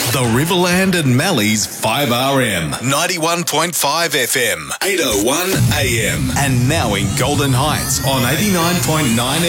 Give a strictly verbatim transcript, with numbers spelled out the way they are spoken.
The Riverland and Mallee's five R M, ninety-one point five F M, eight oh one A M, and now in Golden Heights on eighty-nine point nine